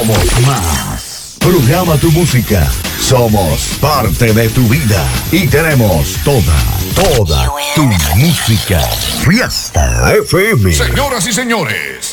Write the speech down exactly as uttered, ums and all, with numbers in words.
Somos más. Programa tu música. Somos parte de tu vida. Y tenemos toda, toda tu música. Fiesta F M. Señoras y señores,